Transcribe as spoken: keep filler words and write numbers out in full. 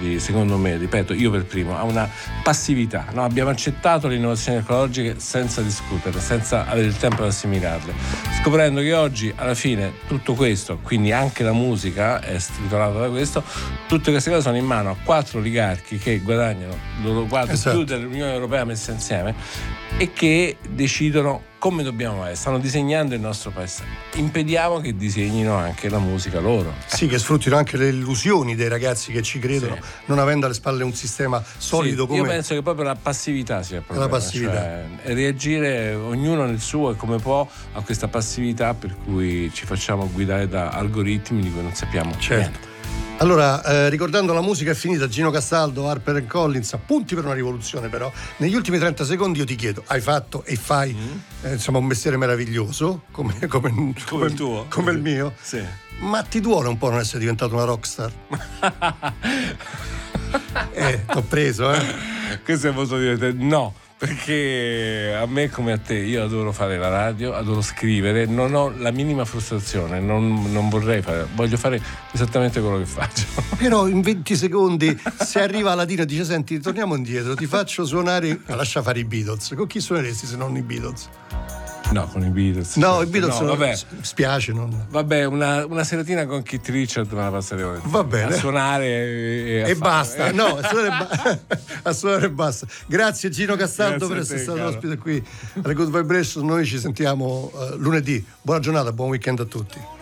quindi secondo me, ripeto, io per primo, a una passività, no? Abbiamo accettato le innovazioni ecologiche senza discutere, senza avere il tempo di assimilarle, scoprendo che oggi alla fine tutto questo, quindi anche la musica è stritolata da questo, tutte queste cose sono in mano a quattro oligarchi che guadagnano loro quattro esatto. più dell'Unione Europea messa insieme e che decidono come dobbiamo essere, stanno disegnando il nostro paese. Impediamo che disegnino anche la musica loro. Sì, che sfruttino anche le illusioni dei ragazzi che ci credono, sì. non avendo alle spalle un sistema solido sì, come... Io penso che proprio la passività sia il problema. La passività. Cioè, reagire ognuno nel suo e come può a questa passività per cui ci facciamo guidare da algoritmi di cui non sappiamo certo. niente. Allora, eh, ricordando la musica è finita, Gino Castaldo, Harper and Collins, appunti per una rivoluzione però. Negli ultimi trenta secondi io ti chiedo, hai fatto e fai mm. eh, insomma un mestiere meraviglioso, come, come, come, come il tuo, come il mio. Sì. Ma ti duole un po' non essere diventato una rockstar? eh, t'ho preso, eh. Questo è molto divertente. No. Perché a me come a te, io adoro fare la radio, adoro scrivere, non ho la minima frustrazione, non, non vorrei fare, voglio fare esattamente quello che faccio. Però in venti secondi se arriva Aladino e dice senti torniamo indietro, ti faccio suonare, lascia fare i Beatles, con chi suoneresti se non i Beatles? No, con i Beatles. No, i Beatles no, non, vabbè. spiace. Non... Vabbè, una, una seratina con Keith Richards me la passeremo. Va bene. A suonare e, e, e a basta. No, a suonare, ba- a suonare e basta. Grazie Gino Castaldo per essere stato ospite qui alle Good Vibration. Noi ci sentiamo uh, lunedì. Buona giornata, buon weekend a tutti.